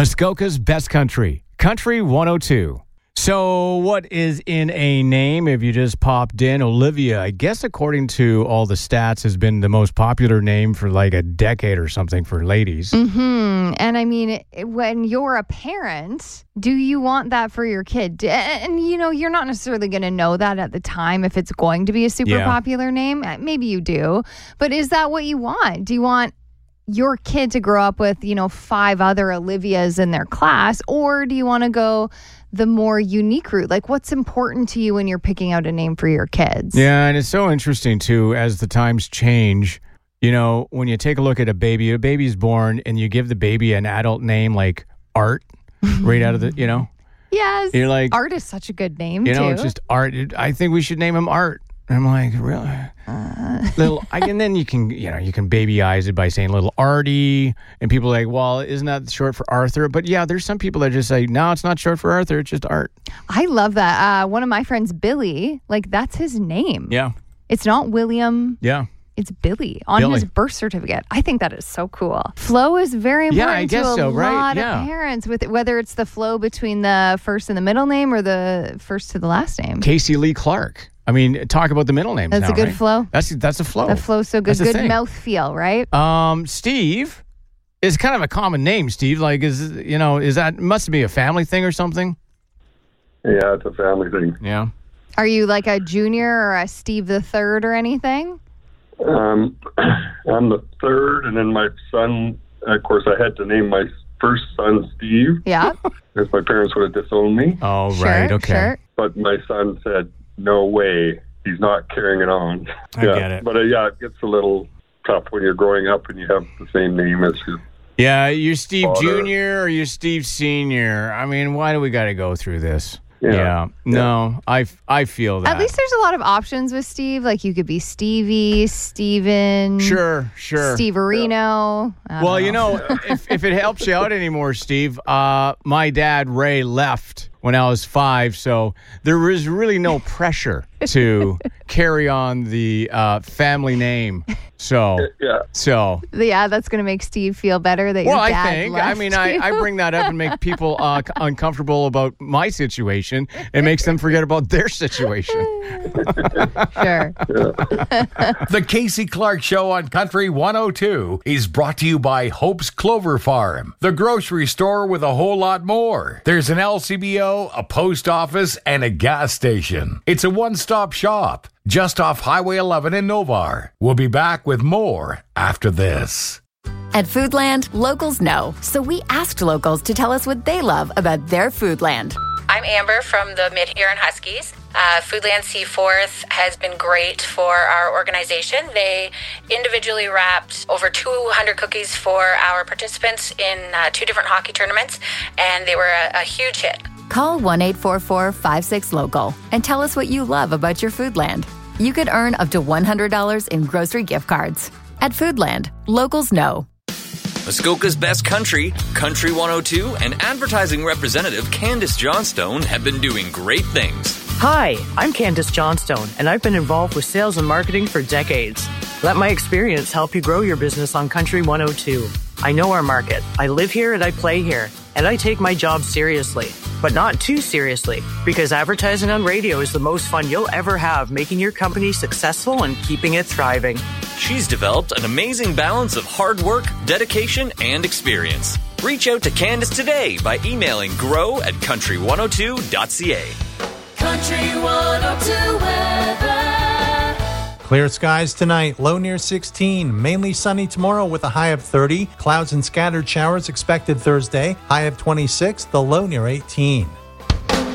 Muskoka's Best Country, Country 102. So what is in a name? If you just popped in, Olivia, I guess according to all the stats, has been the most popular name for like a decade or something for ladies. Mm-hmm. And I mean, when you're a parent, do you want that for your kid? And, you know, you're not necessarily going to know that at the time if it's going to be a super popular name. Maybe you do. But is that what you want? Do you want your kid to grow up with, 5 other Olivias in their class? Or do you want to go the more unique route? Like, what's important to you when you're picking out a name for your kids? Yeah, and it's so interesting, too, as the times change. When you take a look at a baby's born and you give the baby an adult name like Art right out of the, Yes. You're like, Art is such a good name, too. It's just Art. I think we should name him Art. I'm like, really? And then you can babyize it by saying little Artie, and people are like, well, isn't that short for Arthur? But yeah, there's some people that just say, no, it's not short for Arthur, it's just Art. I love that. One of my friends, Billy, that's his name. Yeah. It's not William. Yeah. It's Billy on his birth certificate. I think that is so cool. Flow is very important to a lot of parents, with whether it's the flow between the first and the middle name or the first to the last name. Casey Lee Clark. I mean, talk about the middle names. That's now, a good right? flow. That's a flow. That flow's so good. Good mouth feel, right? Steve is kind of a common name. Steve, is that must be a family thing or something? Yeah, it's a family thing. Yeah. Are you like a junior or a Steve the Third or anything? I'm the third, and then my son. Of course, I had to name my first son Steve. Yeah. Because my parents would have disowned me. Oh, right. Okay. Sure. But my son said, no way, he's not carrying it on. I get it. But it gets a little tough when you're growing up and you have the same name as your you're Steve father. Jr. or you're Steve Sr. I mean, why do we got to go through this? Yeah. No, I feel that. At least there's a lot of options with Steve. Like, you could be Stevie, Steven. Sure. Steve-arino. Well, if it helps you out anymore, Steve, my dad, Ray, left when I was 5, so there was really no pressure to carry on the family name. So, that's going to make Steve feel better that your dad left. I mean, I bring that up and make people uncomfortable about my situation. It makes them forget about their situation. Sure. The Casey Clark Show on Country 102 is brought to you by Hope's Clover Farm, the grocery store with a whole lot more. There's an LCBO, a post office, and a gas station. It's a one-stop shop just off Highway 11 in Novar. We'll be back with more after this. At Foodland, locals know, so we asked locals to tell us what they love about their Foodland. I'm Amber from the Mid-Huron Huskies. Foodland Seaforth has been great for our organization. They individually wrapped over 200 cookies for our participants in 2 different hockey tournaments, and they were a huge hit. Call 1-844-56-LOCAL and tell us what you love about your Foodland. You could earn up to $100 in grocery gift cards. At Foodland, locals know. Muskoka's Best Country, Country 102, and advertising representative Candace Johnstone have been doing great things. Hi, I'm Candace Johnstone, and I've been involved with sales and marketing for decades. Let my experience help you grow your business on Country 102. I know our market. I live here and I play here, and I take my job seriously. But not too seriously, because advertising on radio is the most fun you'll ever have, making your company successful and keeping it thriving. She's developed an amazing balance of hard work, dedication, and experience. Reach out to Candace today by emailing grow@country102.ca. Country 102 weather. Clear skies tonight, low near 16. Mainly sunny tomorrow with a high of 30. Clouds and scattered showers expected Thursday, high of 26, the low near 18.